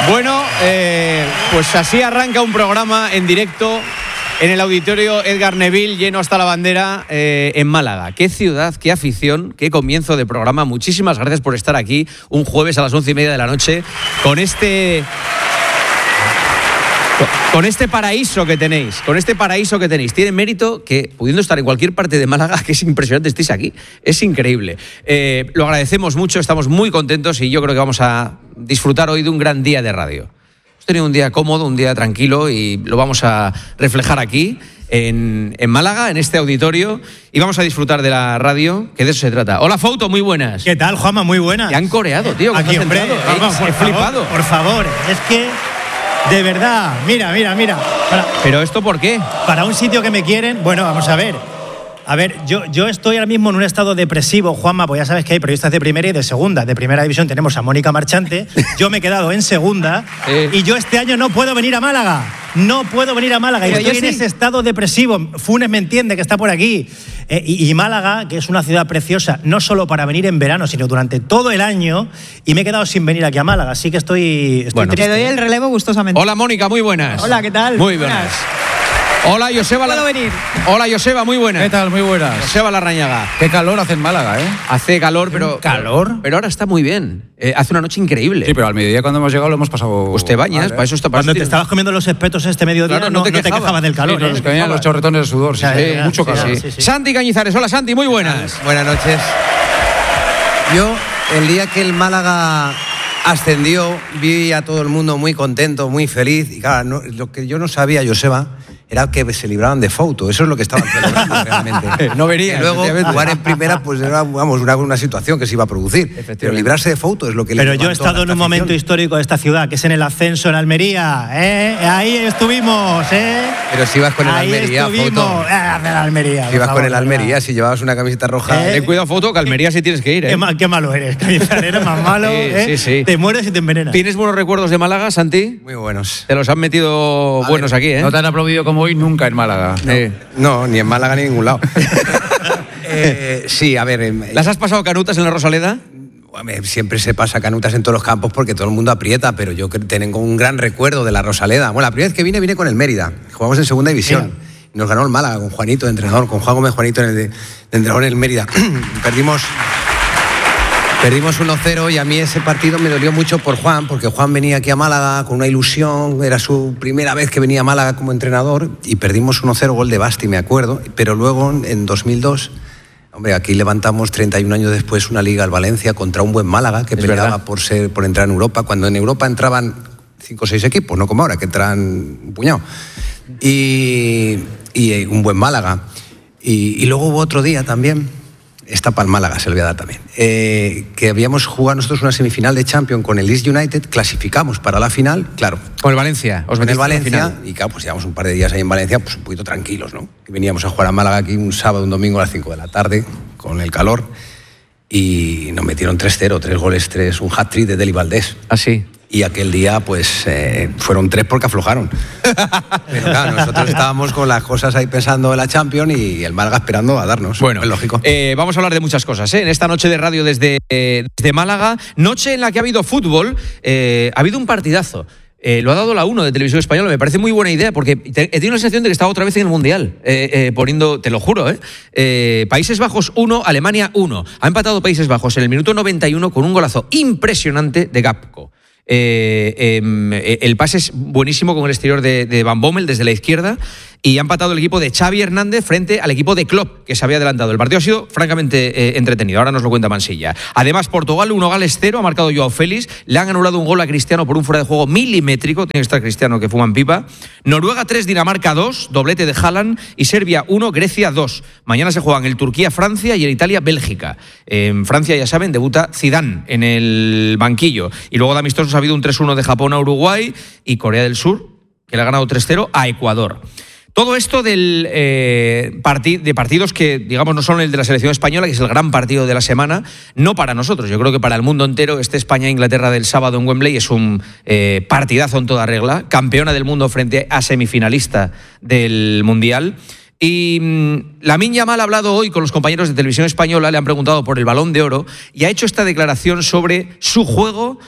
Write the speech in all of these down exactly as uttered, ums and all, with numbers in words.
Bueno, eh, pues así arranca un programa en directo en el auditorio Edgar Neville, lleno hasta la bandera, eh, en Málaga. Qué ciudad, qué afición, qué comienzo de programa. Muchísimas gracias por estar aquí un jueves a las once y media de la noche con este... Con este paraíso que tenéis, con este paraíso que tenéis. Tiene mérito que, pudiendo estar en cualquier parte de Málaga, que es impresionante, estéis aquí. Es increíble. Eh, lo agradecemos mucho, estamos muy contentos y yo creo que vamos a disfrutar hoy de un gran día de radio. Hemos tenido un día cómodo, un día tranquilo y lo vamos a reflejar aquí, en, en Málaga, en este auditorio, y vamos a disfrutar de la radio, que de eso se trata. Hola, Fouto, muy buenas. ¿Qué tal, Juanma? Muy buenas. Te han coreado, tío. Aquí, hombre, vamos, por he favor, flipado. Por favor, es que... De verdad, mira, mira, mira. Para, ¿Pero esto por qué? Para un sitio que me quieren, bueno, vamos a ver. A ver, yo, yo estoy ahora mismo en un estado depresivo, Juanma, pues ya sabes que hay periodistas de primera y de segunda. De primera división tenemos a Mónica Marchante, yo me he quedado en segunda eh. y yo este año no puedo venir a Málaga. No puedo venir a Málaga y Pero estoy en sí. ese estado depresivo. Funes me entiende que está por aquí. Eh, y, y Málaga, que es una ciudad preciosa, no solo para venir en verano, sino durante todo el año, y me he quedado sin venir aquí a Málaga, así que estoy, estoy bueno, triste. Te doy el relevo gustosamente. Hola, Mónica, muy buenas. Hola, ¿qué tal? Muy buenas. buenas. Hola, Joseba. ¿Puedo la... venir? Hola, Joseba, muy buenas. ¿Qué tal? Muy buenas. Joseba Larrañaga. Qué calor hace en Málaga, ¿eh? Hace calor, pero... ¿Calor? Pero ahora está muy bien. Eh, hace una noche increíble. Sí, pero al mediodía cuando hemos llegado lo hemos pasado... Pues te bañas, mal, ¿eh? para eso está... Cuando te estabas comiendo los espetos este mediodía, Claro, no, no te no te quejabas. quejabas del calor. Sí, ¿eh? nos caían los chorretones de sudor, sí, Ya, sí, ya, ya, mucho sí, calor. sí, sí, sí. Santi Cañizares. Hola, Santi, muy buenas. Buenas noches. Yo, el día que el Málaga ascendió, vi a todo el mundo muy contento, muy feliz. Y claro, no, lo que yo no sabía, Joseba, era que se libraban de Fouto. Eso es lo que estaban celebrando realmente. No venía. Y luego jugar en primera, pues era vamos, una, una situación que se iba a producir. Pero librarse de Fouto es lo que le Pero yo he levantó estado en la un momento afición. histórico de esta ciudad, que es en el ascenso en Almería. ¿eh? Ahí estuvimos, ¿eh? Pero si ibas con el Ahí Almería, estuvimos. Fouto. Ah, de la Almería. Si por ibas favor, con el de verdad. Almería, si llevabas una camiseta roja... ¿Eh? Ten cuidado, Fouto, que Almería sí tienes que ir, ¿eh? Qué, ma- qué malo eres, Cañizares, eres más malo. Sí, ¿eh? sí, sí. Te mueres y te envenenas. ¿Tienes buenos recuerdos de Málaga, Santi? Muy buenos. Te los han metido A buenos ver, aquí, ¿eh? No te han aplaudido como hoy nunca en Málaga. Eh, No, ni en Málaga ni en ningún lado. eh, sí, a ver... em, ¿Las has pasado canutas en la Rosaleda? Hombre, siempre se pasa canutas en todos los campos porque todo el mundo aprieta, pero yo cre- tengo un gran recuerdo de la Rosaleda. Bueno, la primera vez que vine, vine con el Mérida. Jugamos en segunda división. Y nos ganó el Málaga con Juanito de entrenador, con Juan Gómez Juanito en el de, de entrenador en el Mérida. Perdimos... Perdimos uno cero y a mí ese partido me dolió mucho por Juan, porque Juan venía aquí a Málaga con una ilusión, era su primera vez que venía a Málaga como entrenador y perdimos uno cero, gol de Basti, me acuerdo, pero luego en dos mil dos, hombre, aquí levantamos treinta y un años después una liga al Valencia contra un buen Málaga que Es peleaba verdad. por, ser, por entrar en Europa, cuando en Europa entraban cinco o seis equipos, no como ahora, que entran un puñado. Y, y eh, un buen Málaga. Y, y luego hubo otro día también, esta para el Málaga se lo voy a dar también, eh, que habíamos jugado nosotros una semifinal de Champions con el Leeds United, clasificamos para la final, claro, Con el Valencia. Os con el metisteis en la Valencia, final. y claro, pues llevamos un par de días ahí en Valencia, pues un poquito tranquilos, ¿no? Y veníamos a jugar a Málaga aquí un sábado, un domingo a las cinco de la tarde, con el calor, y nos metieron tres cero, tres goles, tres, un hat-trick de Deli Valdés. Así. Y aquel día, pues, eh, fueron tres porque aflojaron. Pero claro, nosotros estábamos con las cosas ahí pensando en la Champions y el Málaga esperando a darnos. Bueno, es lógico. eh, vamos a hablar de muchas cosas, ¿eh? En esta noche de radio desde, eh, desde Málaga, noche en la que ha habido fútbol, eh, ha habido un partidazo. Eh, lo ha dado la uno de Televisión Española, me parece muy buena idea, porque te- he tenido la sensación de que estaba otra vez en el Mundial, eh, eh, poniendo, te lo juro, ¿eh? Eh, Países Bajos uno, Alemania uno. Ha empatado Países Bajos en el minuto noventa y uno con un golazo impresionante de Gapco. Eh, eh, el pase es buenísimo con el exterior de, de Van Bommel desde la izquierda y ha empatado el equipo de Xavi Hernández frente al equipo de Klopp, que se había adelantado. El partido ha sido francamente eh, entretenido, ahora nos lo cuenta Mansilla. Además, Portugal uno, Gales cero, ha marcado Joao Félix, le han anulado un gol a Cristiano por un fuera de juego milimétrico, tiene que estar Cristiano que fuma en pipa. Noruega tres, Dinamarca dos, doblete de Haaland, y Serbia uno, Grecia dos. Mañana se juegan el Turquía-Francia y el Italia-Bélgica. En Francia, ya saben, debuta Zidane en el banquillo. Y luego de amistosos ha habido un tres uno de Japón a Uruguay y Corea del Sur, que le ha ganado tres cero a Ecuador. Todo esto del, eh, parti- de partidos que, digamos, no son el de la selección española, que es el gran partido de la semana, no para nosotros. Yo creo que para el mundo entero este España-Inglaterra del sábado en Wembley es un eh, partidazo en toda regla. Campeona del mundo frente a semifinalista del Mundial. Y mmm, Lamine Yamal ha hablado hoy con los compañeros de Televisión Española, le han preguntado por el Balón de Oro y ha hecho esta declaración sobre su juego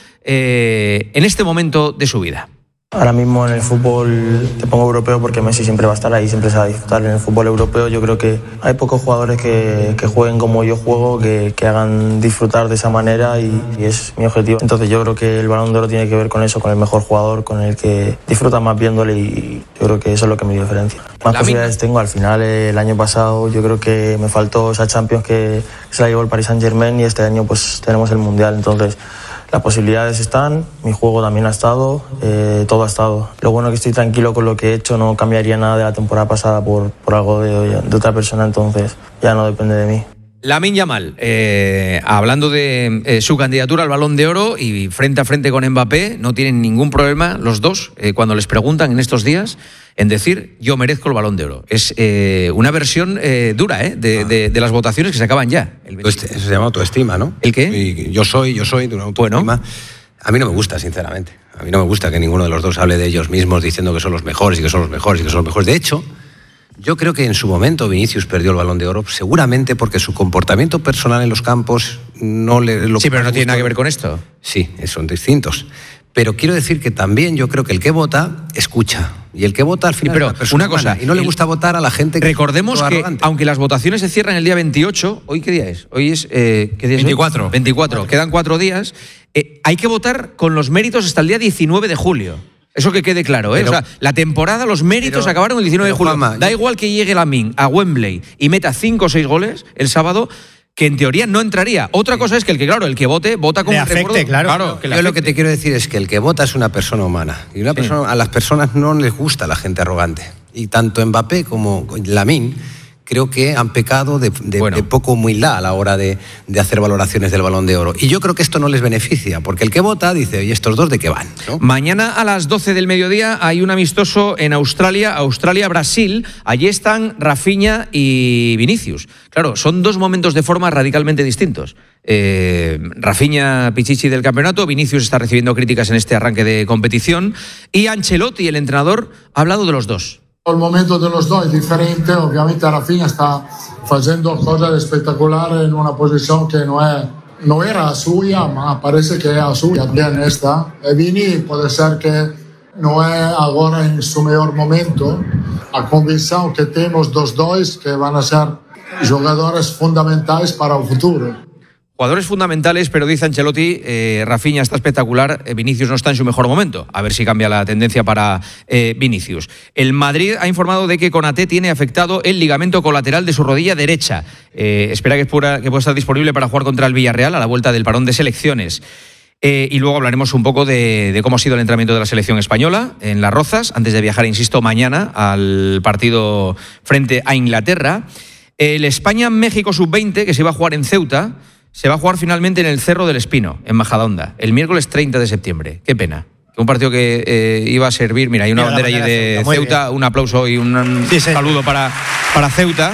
eh, en este momento de su vida. Ahora mismo en el fútbol te pongo europeo porque Messi siempre va a estar ahí, siempre se va a disfrutar. En el fútbol europeo yo creo que hay pocos jugadores que, que jueguen como yo juego, que, que hagan disfrutar de esa manera y, y es mi objetivo. Entonces yo creo que el Balón de Oro tiene que ver con eso, con el mejor jugador, con el que disfruta más viéndole y yo creo que eso es lo que me diferencia. Más posibilidades tengo. Al final el año pasado yo creo que me faltó esa Champions que se la llevó el Paris Saint-Germain y este año pues tenemos el Mundial, entonces las posibilidades están, mi juego también ha estado, eh, todo ha estado. Lo bueno es que estoy tranquilo con lo que he hecho, no cambiaría nada de la temporada pasada por, por algo de, de otra persona, entonces ya no depende de mí. Lamine Yamal, eh, hablando de eh, su candidatura al Balón de Oro y frente a frente con Mbappé, no tienen ningún problema los dos eh, cuando les preguntan en estos días en decir yo merezco el Balón de Oro. Es eh, una versión eh, dura eh, de, ah. de, de las votaciones que se acaban ya. El Eso se llama autoestima, ¿no? ¿El qué? Y yo soy, yo soy, de una autoestima. Bueno. A mí no me gusta, sinceramente. A mí no me gusta que ninguno de los dos hable de ellos mismos diciendo que son los mejores y que son los mejores y que son los mejores. De hecho, yo creo que en su momento Vinicius perdió el Balón de Oro seguramente porque su comportamiento personal en los campos no le... Lo sí, pero no tiene nada que ver con esto. Sí, son distintos. Pero quiero decir que también yo creo que el que vota escucha. Y el que vota al final sí, pero es una persona una cosa, humana, y no le gusta votar a la gente que... Recordemos que, aunque las votaciones se cierran el día veintiocho, ¿hoy qué día es? Hoy es... Eh, ¿qué día es veinticuatro. Hoy? veinticuatro, quedan cuatro días. Eh, hay que votar con los méritos hasta el día diecinueve de julio. Eso que quede claro, ¿eh? Pero, o sea, la temporada, los méritos pero, acabaron el diecinueve de julio. Juanma, da yo... igual que llegue Lamine a Wembley y meta cinco o seis goles el sábado, que en teoría no entraría. Otra cosa es que el que, claro, el que vote, vota como le afecte, recuerdo. claro. claro que yo afecte. Lo que te quiero decir es que el que vota es una persona humana. Y una persona, sí. A las personas no les gusta la gente arrogante. Y tanto Mbappé como Lamine creo que han pecado de, de, bueno. de poco humildad a la hora de, de hacer valoraciones del Balón de Oro. Y yo creo que esto no les beneficia, porque el que vota dice, ¿y estos dos de qué van? ¿No? Mañana a las doce del mediodía hay un amistoso en Australia, Australia-Brasil. Allí están Rafinha y Vinicius. Claro, son dos momentos de forma radicalmente distintos. Eh, Rafinha Pichichi del campeonato, Vinicius está recibiendo críticas en este arranque de competición y Ancelotti, el entrenador, ha hablado de los dos. Il momento dello dos è differente, ovviamente Rafinha sta facendo cose spettacolari in una posizione che non, è, non era sua, ma parece che è sua, bien esta. E Vini può essere che non è agora in suo miglior momento, a convinzione che temos dos dois que van a ser jogadores fundamentais para o futuro. Jugadores fundamentales, pero dice Ancelotti, eh, Rafinha está espectacular, eh, Vinicius no está en su mejor momento. A ver si cambia la tendencia para eh, Vinicius. El Madrid ha informado de que Konaté tiene afectado el ligamento colateral de su rodilla derecha. Eh, espera que, pura, que pueda estar disponible para jugar contra el Villarreal a la vuelta del parón de selecciones. Eh, y luego hablaremos un poco de, de cómo ha sido el entrenamiento de la selección española en Las Rozas, antes de viajar, insisto, mañana al partido frente a Inglaterra. El España-México sub veinte, que se iba a jugar en Ceuta, se va a jugar finalmente en el Cerro del Espino, en Majadahonda, el miércoles treinta de septiembre. Qué pena. Un partido que eh, iba a servir, mira, hay una mira bandera allí de Ceuta, Ceuta un aplauso y un sí, sí. saludo para, para Ceuta,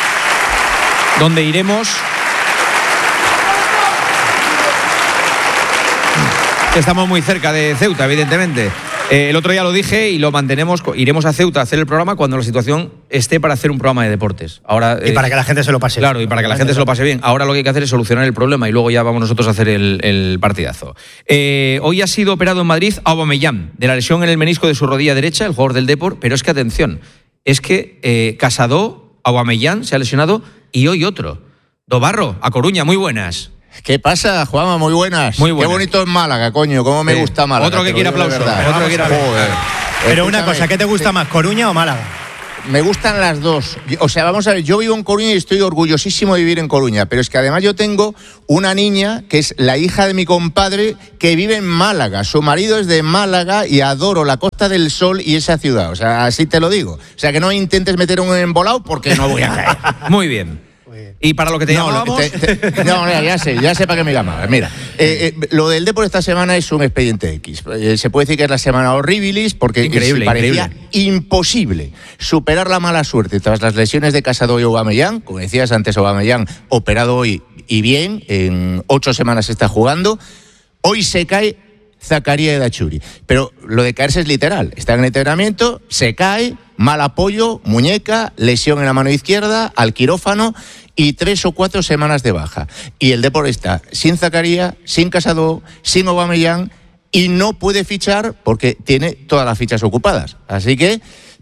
donde iremos... Estamos muy cerca de Ceuta, evidentemente. Eh, el otro día lo dije y lo mantenemos. Iremos a Ceuta a hacer el programa cuando la situación esté para hacer un programa de deportes. Ahora, y eh, para que la gente se lo pase Claro, y para que la gente se lo pase bien. Ahora lo que hay que hacer es solucionar el problema y luego ya vamos nosotros a hacer el, el partidazo. Eh, hoy ha sido operado en Madrid Aubameyang de la lesión en el menisco de su rodilla derecha, el jugador del Depor. Pero es que, atención, es que eh, Casado, Aubameyang se ha lesionado y hoy otro. Dobarro, a Coruña, muy buenas. ¿Qué pasa, Juanma? Muy buenas. Muy buenas. Qué bonito es Málaga, coño. Cómo me sí. gusta Málaga. Otro que quiere aplauso. Otro que quiere aplauso. Pero una cosa, ¿qué te gusta más, Coruña o Málaga? Me gustan las dos. O sea, vamos a ver, yo vivo en Coruña y estoy orgullosísimo de vivir en Coruña, pero es que además yo tengo una niña que es la hija de mi compadre que vive en Málaga. Su marido es de Málaga y adoro la Costa del Sol y esa ciudad. O sea, así te lo digo. O sea, que no intentes meter un embolado porque no voy a caer. Muy bien. Y para lo que te no, llamábamos... Te, te, no, no, ya sé, ya sé para qué me llamabas. Mira, eh, eh, lo del Depor esta semana es un expediente X. Eh, se puede decir que es la semana horribilis porque increíble, parecía increíble. imposible superar la mala suerte tras las lesiones de Casado y Aubameyang. Como decías antes, Aubameyang operado hoy y bien, en ocho semanas está jugando. Hoy se cae Zakaria Edachuri. Pero lo de caerse es literal. Está en el entrenamiento, se cae mal apoyo, muñeca, lesión en la mano izquierda, al quirófano y tres o cuatro semanas de baja. Y el Depor está sin Zakaria, sin Casado, sin Aubameyang y no puede fichar porque tiene todas las fichas ocupadas. Así que,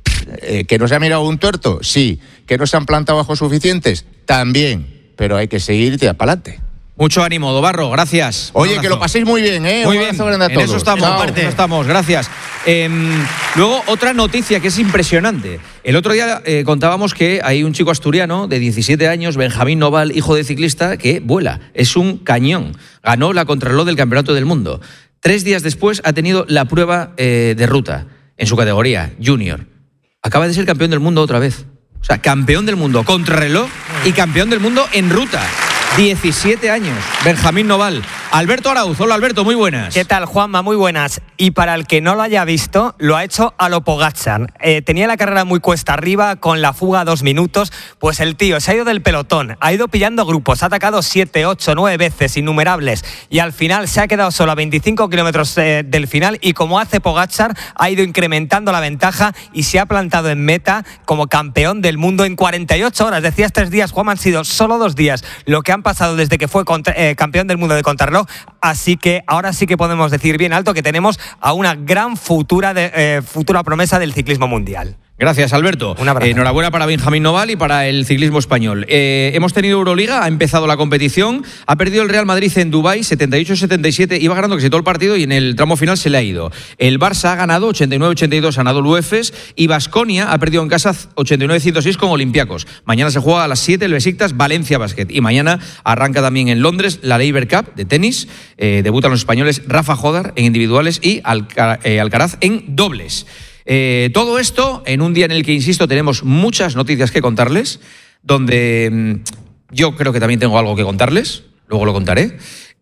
eh, ¿que no se ha mirado un tuerto? Sí. ¿Que no se han plantado bajos suficientes? También. Pero hay que seguir y tirar para adelante. Mucho ánimo, Dobarro, gracias. Oye, que lo paséis muy bien, ¿eh? Muy Un bien, grande a en todos. eso estamos, Chao. en eso estamos, gracias. Eh, luego, otra noticia que es impresionante. El otro día eh, contábamos que hay un chico asturiano de diecisiete años, Benjamín Noval, hijo de ciclista, que vuela. Es un cañón. Ganó la contrarreloj del Campeonato del Mundo. Tres días después ha tenido la prueba eh, de ruta en su categoría, junior. Acaba de ser campeón del mundo otra vez. O sea, campeón del mundo contrarreloj y campeón del mundo en ruta. diecisiete años, Benjamín Noval. Alberto Arauz, hola Alberto, muy buenas. ¿Qué tal, Juanma? Muy buenas. Y para el que no lo haya visto, lo ha hecho a lo Pogačar. Eh, tenía la carrera muy cuesta arriba, con la fuga a dos minutos, pues el tío se ha ido del pelotón, ha ido pillando grupos, ha atacado siete, ocho, nueve veces, innumerables, y al final se ha quedado solo a veinticinco kilómetros eh, del final, y como hace Pogačar, ha ido incrementando la ventaja y se ha plantado en meta como campeón del mundo en cuarenta y ocho horas. Decías tres días, Juanma, han sido solo dos días lo que han pasado desde que fue contra, eh, campeón del mundo de contrarreloj, así que ahora sí que podemos decir bien alto que tenemos a una gran futura, de, eh, futura promesa del ciclismo mundial. Gracias, Alberto. Un abrazo. Eh, enhorabuena para Benjamín Noval y para el ciclismo español. Eh, hemos tenido Euroliga, ha empezado la competición, ha perdido el Real Madrid en Dubái, setenta y ocho setenta y siete, iba ganando casi todo el partido y en el tramo final se le ha ido. El Barça ha ganado ochenta y nueve ochenta y dos, ha ganado el U E F E S, y Baskonia ha perdido en casa ochenta y nueve ciento seis con Olympiacos. Mañana se juega a las siete el Besiktas Valencia Basket, y mañana arranca también en Londres la Laver Cup de tenis. Eh, debutan los españoles Rafa Jodar en individuales y Alca- eh, Alcaraz en dobles. Eh, todo esto en un día en el que, insisto, tenemos muchas noticias que contarles, donde mmm, yo creo que también tengo algo que contarles, luego lo contaré,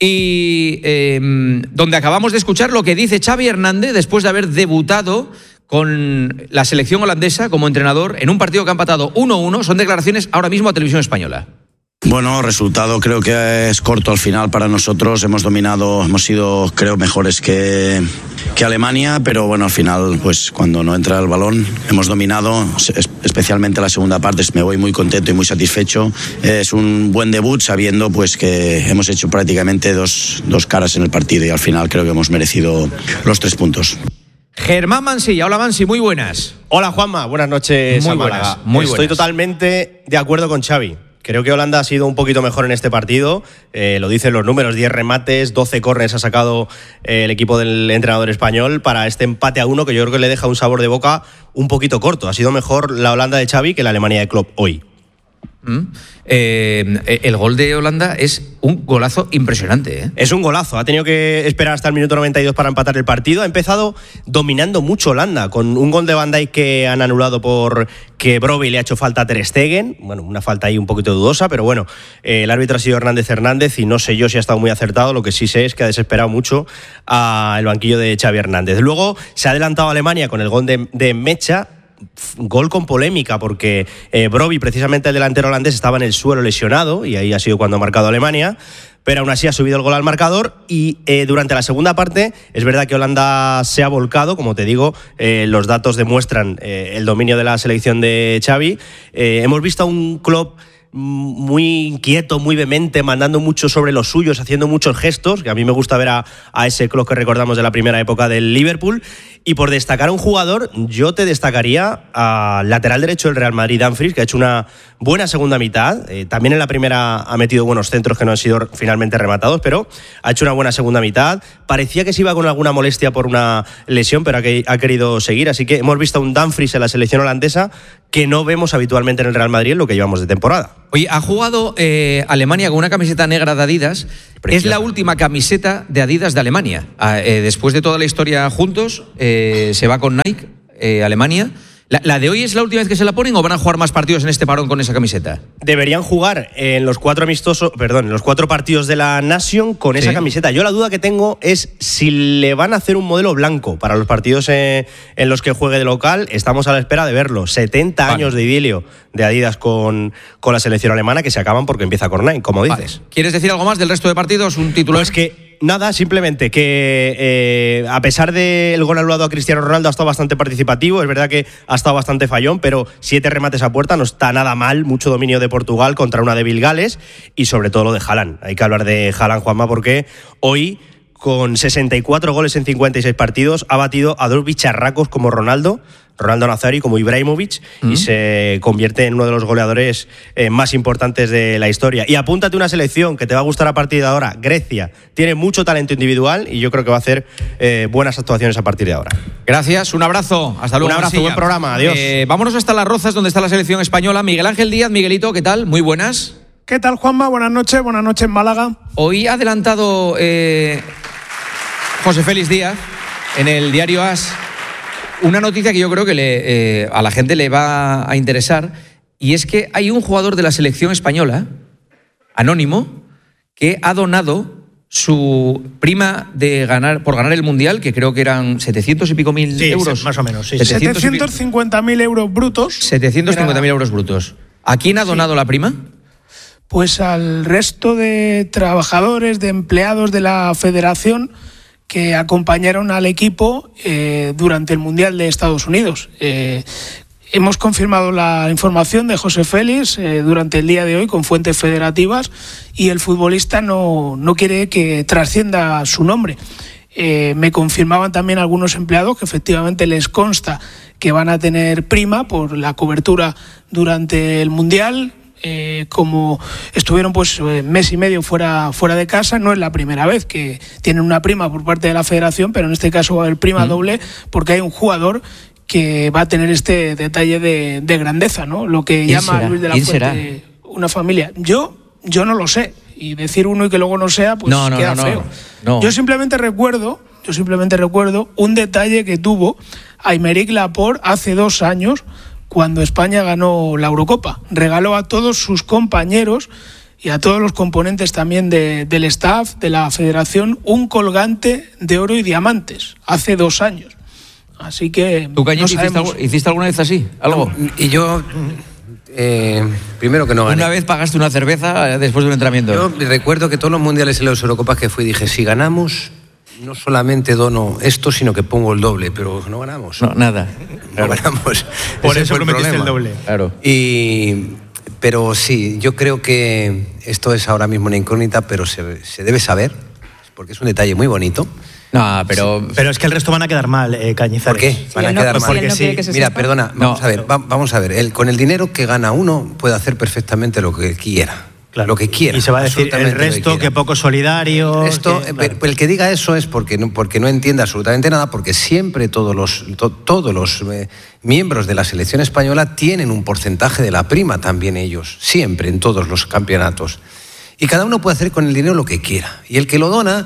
y eh, donde acabamos de escuchar lo que dice Xavi Hernández después de haber debutado con la selección holandesa como entrenador en un partido que ha empatado uno uno. Son declaraciones ahora mismo a Televisión Española. Bueno, resultado creo que es corto al final para nosotros. Hemos dominado, hemos sido creo mejores que, que Alemania, pero bueno, al final pues cuando no entra el balón hemos dominado, especialmente la segunda parte. Me voy muy contento y muy satisfecho. Es un buen debut sabiendo pues que hemos hecho prácticamente dos, dos caras en el partido y al final creo que hemos merecido los tres puntos. Germán Mansilla, hola Mansi, muy buenas. Hola Juanma, buenas noches. Muy a buenas, Málaga. muy Estoy buenas. totalmente de acuerdo con Xavi. Creo que Holanda ha sido un poquito mejor en este partido, eh, lo dicen los números, diez remates, doce córners ha sacado eh, el equipo del entrenador español para este empate a uno que yo creo que le deja un sabor de boca un poquito corto. Ha sido mejor la Holanda de Xavi que la Alemania de Klopp hoy. Mm. Eh, el gol de Holanda es un golazo impresionante, ¿eh? Es un golazo, ha tenido que esperar hasta el minuto noventa y dos para empatar el partido. Ha empezado dominando mucho Holanda, con un gol de Van Dijk que han anulado por que Brobbey le ha hecho falta a Ter Stegen. Bueno, una falta ahí un poquito dudosa, pero bueno, eh, el árbitro ha sido Hernández Hernández y no sé yo si ha estado muy acertado. Lo que sí sé es que ha desesperado mucho al banquillo de Xavi Hernández. Luego se ha adelantado Alemania con el gol de, de Mecha. Gol con polémica porque eh, Brobbey, precisamente el delantero holandés, estaba en el suelo lesionado y ahí ha sido cuando ha marcado Alemania, pero aún así ha subido el gol al marcador y eh, durante la segunda parte es verdad que Holanda se ha volcado, como te digo, eh, los datos demuestran eh, el dominio de la selección de Xavi. Eh, hemos visto a un Klopp muy inquieto, muy vehemente, mandando mucho sobre los suyos, haciendo muchos gestos, que a mí me gusta ver a, a ese Klopp que recordamos de la primera época del Liverpool. Y por destacar a un jugador, yo te destacaría al lateral derecho del Real Madrid, Dumfries, que ha hecho una buena segunda mitad. Eh, también en la primera ha metido buenos centros que no han sido finalmente rematados, pero ha hecho una buena segunda mitad. Parecía que se iba con alguna molestia por una lesión, pero ha, que, ha querido seguir. Así que hemos visto a un Dumfries en la selección holandesa que no vemos habitualmente en el Real Madrid en lo que llevamos de temporada. Oye, ha jugado eh, Alemania con una camiseta negra de Adidas. Preciosa. Es la última camiseta de Adidas de Alemania. Eh, después de toda la historia juntos, eh, se va con Nike, eh, Alemania. ¿La, ¿La de hoy es la última vez que se la ponen o van a jugar más partidos en este parón con esa camiseta? Deberían jugar en los cuatro amistosos, perdón, en los cuatro partidos de la Nation con esa ¿Sí? camiseta. Yo la duda que tengo es si le van a hacer un modelo blanco para los partidos en, en los que juegue de local. Estamos a la espera de verlo. setenta vale. años de idilio de Adidas con, con la selección alemana que se acaban porque empieza con Nike, como dices. Vale. ¿Quieres decir algo más del resto de partidos? ¿Un titular? Pues que nada, simplemente que eh, a pesar del gol anulado a Cristiano Ronaldo ha estado bastante participativo, es verdad que ha estado bastante fallón, pero siete remates a puerta no está nada mal, mucho dominio de Portugal contra una débil Gales y sobre todo lo de Haaland. Hay que hablar de Haaland, Juanma, porque hoy, con sesenta y cuatro goles en cincuenta y seis partidos, ha batido a dos bicharracos como Ronaldo, Ronaldo Nazario, como Ibrahimovic, mm. y se convierte en uno de los goleadores eh, más importantes de la historia. Y apúntate una selección que te va a gustar a partir de ahora, Grecia. Tiene mucho talento individual y yo creo que va a hacer eh, buenas actuaciones a partir de ahora. Gracias, un abrazo. Hasta luego. Un abrazo, Marsella. buen programa, adiós. Eh, vámonos hasta Las Rozas, donde está la selección española. Miguel Ángel Díaz, Miguelito, ¿qué tal? Muy buenas. ¿Qué tal, Juanma? Buenas noches, buenas noches, Málaga. Hoy ha adelantado eh, José Félix Díaz en el diario AS una noticia que yo creo que le, eh, a la gente le va a interesar, y es que hay un jugador de la selección española, anónimo, que ha donado su prima de ganar por ganar el Mundial, que creo que eran setecientos y pico mil sí, euros. Más o menos, sí. setecientos cincuenta mil euros brutos. setecientos cincuenta mil euros brutos. ¿A quién ha donado sí. la prima? Pues al resto de trabajadores, de empleados de la federación que acompañaron al equipo eh, durante el Mundial de Estados Unidos. Eh, hemos confirmado la información de José Félix eh, durante el día de hoy con fuentes federativas, y el futbolista no, no quiere que trascienda su nombre. Eh, me confirmaban también algunos empleados que efectivamente les consta que van a tener prima por la cobertura durante el Mundial. Eh, como estuvieron pues mes y medio fuera, fuera de casa, no es la primera vez que tienen una prima por parte de la federación, pero en este caso va a haber prima mm. doble porque hay un jugador que va a tener este detalle de, de grandeza, ¿no? Lo que llama será? Luis de la ¿Quién Fuente será? Una familia. Yo, yo no lo sé, y decir uno y que luego no sea, pues no, no, queda no, feo. No, no. Yo simplemente recuerdo, yo simplemente recuerdo un detalle que tuvo Aymeric Laporte hace dos años, cuando España ganó la Eurocopa. Regaló a todos sus compañeros y a todos los componentes también de, del staff, de la federación, un colgante de oro y diamantes, hace dos años. Así que ¿Tú, Cañete, no hiciste, sabemos. hiciste alguna vez así? ¿Algo? No, y yo, eh, primero que no gané. Una vez pagaste una cerveza después de un entrenamiento. Yo recuerdo que todos los mundiales y las Eurocopas que fui, dije, si ganamos, no solamente dono esto, sino que pongo el doble, pero no ganamos. No, nada. No claro. ganamos. Por Ese eso fue el prometiste problema. el doble. Claro. Y, pero sí, yo creo que esto es ahora mismo una incógnita, pero se, se debe saber, porque es un detalle muy bonito. No, pero... Sí. Pero es que el resto van a quedar mal, eh, Cañizares. ¿Por qué? Sí, van a no, quedar pues mal. porque no sí. Mira, sepa. perdona, vamos no, a ver, va, vamos a ver. El, con el dinero que gana uno puede hacer perfectamente lo que quiera. Claro. Lo que quiera. Y se va a decir el resto que, que poco solidario. Esto, que, claro. El que diga eso es porque no, porque no entiende absolutamente nada, porque siempre todos los, to, todos los eh, miembros de la selección española tienen un porcentaje de la prima también ellos, siempre en todos los campeonatos. Y cada uno puede hacer con el dinero lo que quiera. Y el que lo dona,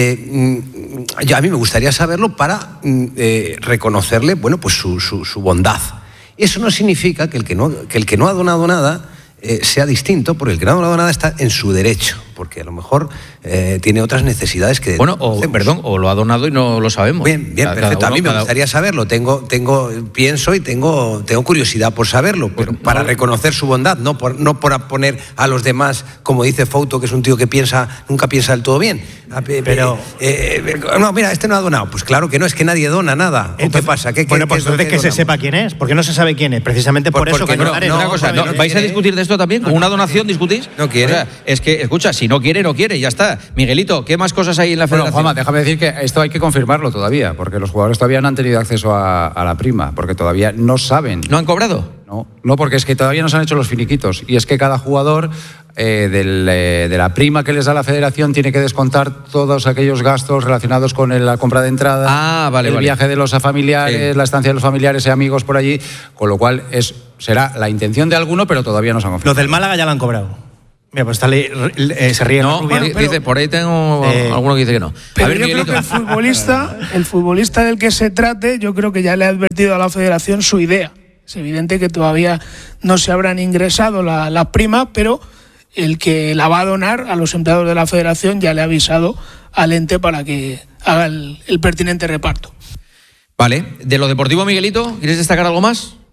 eh, yo, a mí me gustaría saberlo para eh, reconocerle, bueno, pues su, su, su bondad. Y eso no significa que el que no, que el que no ha donado nada Eh, sea distinto, porque el que no ha donado nada está en su derecho, porque a lo mejor eh, tiene otras necesidades que... Bueno, o, perdón, o lo ha donado y no lo sabemos. Bien, bien, cada, perfecto. Cada uno, a mí me cada... gustaría saberlo, tengo, tengo, pienso y tengo, tengo curiosidad por saberlo, pero pues, para no, reconocer su bondad, no por, no por poner a los demás, como dice Fouto, que es un tío que piensa, nunca piensa del todo bien. Pero... Eh, eh, no, mira, este no ha donado. Pues claro que no, es que nadie dona nada. Entonces, ¿qué pasa? ¿Qué, bueno, qué, pues entonces que donamos? se sepa quién es, porque no se sabe quién es, precisamente por, por eso que no, no, no, una cosa, no, ¿vais a discutir de esto también? ¿Con una donación discutís? No quiere. O sea, es que, escucha, si no quiere, no quiere, ya está. Miguelito, ¿qué más cosas hay en la federación? Bueno, Juanma, déjame decir que esto hay que confirmarlo todavía, porque los jugadores todavía no han tenido acceso a, a la prima, porque todavía no saben. ¿No han cobrado? No, no, porque es que todavía no se han hecho los finiquitos. Y es que cada jugador eh, del, eh, de la prima que les da la federación tiene que descontar todos aquellos gastos relacionados con el, la compra de entrada, ah, vale, el vale. viaje de los familiares, sí. la estancia de los familiares y amigos por allí, con lo cual es, será la intención de alguno, pero todavía no se han confirmado. Los del Málaga ya lo han cobrado. Mira, pues está le, eh, se ríe. No, bueno, pero, dice, por ahí tengo eh, alguno que dice que no. Pero a ver, yo Miguelito. creo que el futbolista, el futbolista del que se trate, yo creo que ya le ha advertido a la federación su idea. Es evidente que todavía no se habrán ingresado las la primas, pero el que la va a donar a los empleados de la federación ya le ha avisado al ente para que haga el, el pertinente reparto. Vale. De lo deportivo, Miguelito, ¿quieres destacar algo más?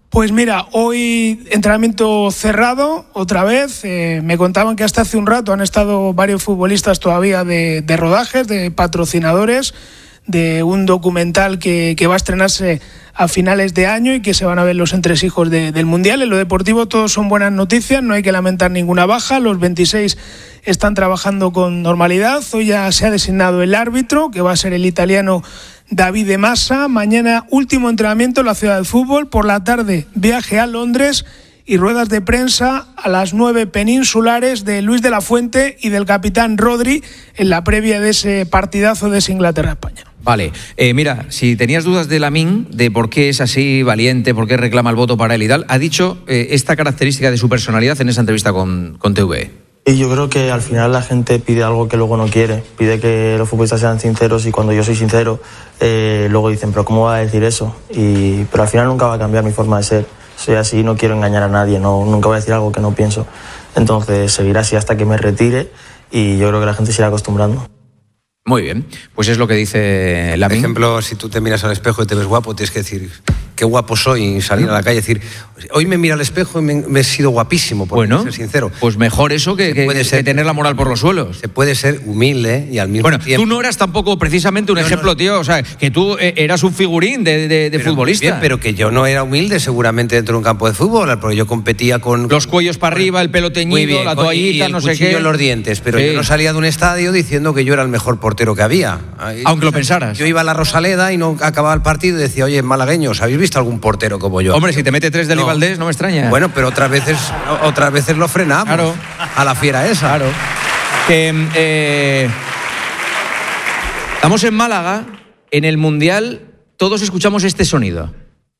Pues mira, hoy entrenamiento cerrado otra vez. Eh, me contaban que hasta hace un rato han estado varios futbolistas todavía de, de rodajes, de patrocinadores, de un documental que, que va a estrenarse a finales de año y que se van a ver los entresijos de, del Mundial. En lo deportivo todo son buenas noticias, no hay que lamentar ninguna baja. Los veintiséis están trabajando con normalidad. Hoy ya se ha designado el árbitro, que va a ser el italiano David De Massa. Mañana último entrenamiento en la Ciudad del Fútbol. Por la tarde viaje a Londres y ruedas de prensa a las nueve peninsulares de Luis de la Fuente y del capitán Rodri en la previa de ese partidazo de ese Inglaterra-España. Vale, eh, mira, si tenías dudas de Lamine, de por qué es así valiente, por qué reclama el voto para él y tal, ha dicho eh, esta característica de su personalidad en esa entrevista con, con T V E. Y yo creo que al final la gente pide algo que luego no quiere, pide que los futbolistas sean sinceros y cuando yo soy sincero, eh, luego dicen, pero ¿cómo va a decir eso? Y, pero al final nunca va a cambiar mi forma de ser. Soy así, no quiero engañar a nadie, no, nunca voy a decir algo que no pienso. Entonces seguiré así hasta que me retire y yo creo que la gente se irá acostumbrando. Muy bien, pues es lo que dice Lamine. Por ejemplo, si tú te miras al espejo y te ves guapo, tienes que decir, qué guapo soy, y salir a la calle y decir, hoy me miro al espejo y me, me he sido guapísimo, por bueno, ser sincero. Pues mejor eso que, que, puede ser, que tener la moral por los suelos. Se puede ser humilde y al mismo bueno, tiempo... Tú no eras tampoco precisamente un no, ejemplo, no, tío, o sea, que tú eras un figurín de, de, de futbolista. Bien, pero que yo no era humilde seguramente dentro de un campo de fútbol, porque yo competía con... Los cuellos para arriba, el pelo teñido, bien, la toallita, no sé qué. Y los dientes, pero sí. Yo no salía de un estadio diciendo que yo era el mejor portero que había. Aunque lo pensaras. Yo iba a la Rosaleda y no acababa el partido y decía, oye, malagueños, ¿habéis visto algún portero como yo? Hombre, si te mete tres de no. Valdés, no me extraña. Bueno, pero otras veces, otras veces lo frenamos. Claro. A la fiera esa. Claro. Que, eh, estamos en Málaga, en el Mundial, todos escuchamos este sonido.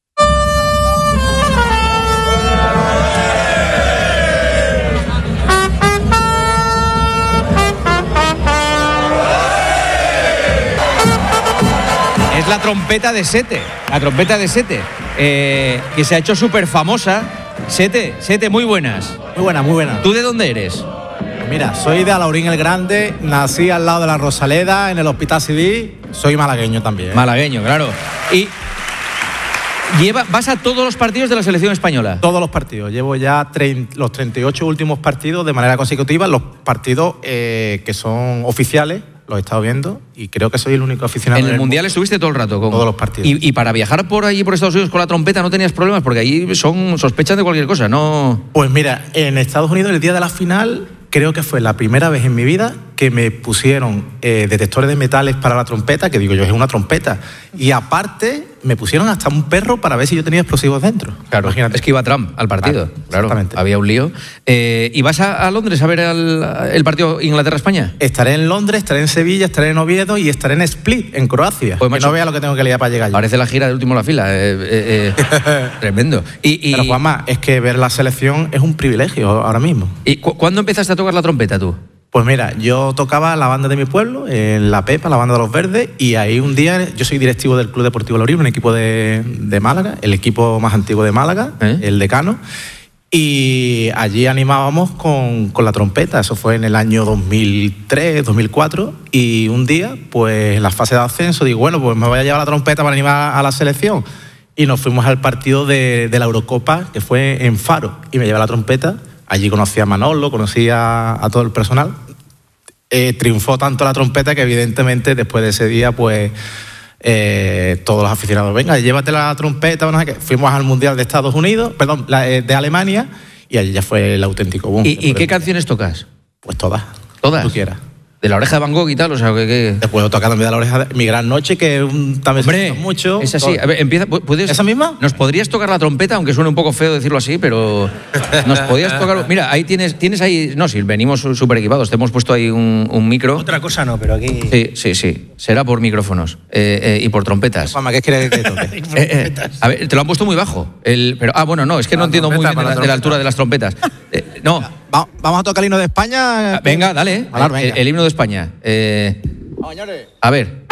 Es la trompeta de Sete, la trompeta de Sete, eh, que se ha hecho súper famosa. Sete, Sete, muy buenas. Muy buenas, muy buenas. ¿Tú de dónde eres? Mira, soy de Alaurín el Grande, nací al lado de la Rosaleda, en el Hospital Civil, soy malagueño también. ¿eh? Malagueño, claro. Y lleva, vas a todos los partidos de la selección española. Todos los partidos, llevo ya trein, los treinta y ocho últimos partidos de manera consecutiva, los partidos eh, que son oficiales. Los he estado viendo y creo que soy el único aficionado. En el Mundial estuviste todo el rato con todos los partidos. Y, y para viajar por allí, por Estados Unidos con la trompeta, no tenías problemas porque allí son sospechas de cualquier cosa, ¿no? Pues mira, en Estados Unidos el día de la final creo que fue la primera vez en mi vida que me pusieron eh, detectores de metales para la trompeta, que digo yo, es una trompeta. Y aparte me pusieron hasta un perro para ver si yo tenía explosivos dentro. Claro, imagínate. Es que iba Trump al partido. Claro, claro, había un lío. Eh, ¿Y vas a, a Londres a ver el, el partido Inglaterra-España? Estaré en Londres, estaré en Sevilla, estaré en Oviedo y estaré en Split, en Croacia. Pues, que no vea lo que tengo que liar para llegar allí. Parece la gira de último en la fila. Eh, eh, eh, tremendo. Y, y... Pero Juanma, es que ver la selección es un privilegio ahora mismo. ¿Y cu- cuándo empezaste a tocar la trompeta tú? Pues mira, yo tocaba la banda de mi pueblo, en La Pepa, la banda de los Verdes, y ahí un día, yo soy directivo del Club Deportivo Lorib, un equipo de, de Málaga, el equipo más antiguo de Málaga, ¿Eh? el Decano, y allí animábamos con, con la trompeta, eso fue en el año dos mil tres, dos mil cuatro, y un día, pues en la fase de ascenso, digo, bueno, pues me voy a llevar la trompeta para animar a la selección, y nos fuimos al partido de, de la Eurocopa, que fue en Faro, y me llevé la trompeta. Allí conocí a Manolo, conocí a, a todo el personal. Eh, triunfó tanto la trompeta que evidentemente después de ese día, pues eh, todos los aficionados, venga, llévate la trompeta. No sé qué. Fuimos al Mundial de Estados Unidos, perdón, la, eh, de Alemania, y allí ya fue el auténtico boom. ¿Y, ¿y qué canciones tocas? Pues todas. ¿Todas? Tú quieras. De la Oreja de Van Gogh y tal, o sea, que... que... Te puedo tocar también de la Oreja de... Mi Gran Noche, que un, también Hombre, se mucho. Es así. A ver, empieza, ¿puedes... ¿Esa misma? Nos podrías tocar la trompeta, aunque suene un poco feo decirlo así, pero nos podrías tocar... Mira, ahí tienes, tienes ahí... No, si venimos súper equipados, te hemos puesto ahí un, un micro. Otra cosa no, pero aquí... Sí, sí, sí. Será por micrófonos eh, eh, y por trompetas. Mamá, ¿qué quieres que te toque? eh, eh, a ver, te lo han puesto muy bajo. El, pero, ah, bueno, no, es que la no entiendo muy bien de la, de la altura de las trompetas. Eh, no... Vamos a tocar el himno de España. Venga, dale. Hablar, venga. El, el himno de España. Eh, Vamos, señores. A ver.